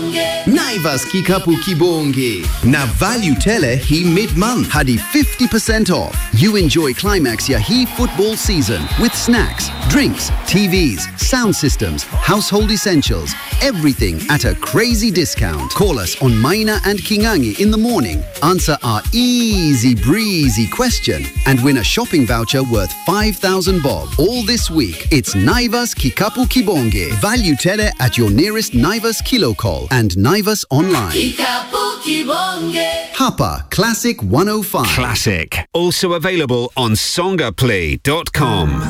Naivas Kikapu Kibonge. Na value tele hii mid-month. Hadi 50% off. You enjoy climax ya hii football season with snacks, drinks, TVs, sound systems, household essentials, everything at a crazy discount. Call us on Maina and Kingangi in the morning. Answer our easy breezy question and win a shopping voucher worth 5,000 bob. All this week, it's Naivas Kikapu Kibonge. Value tele at your nearest Naivas Kilo Call and Naivas online. Kikapu Kibonge. Hapa Classic 105. Classic. Also available on songaplay.com.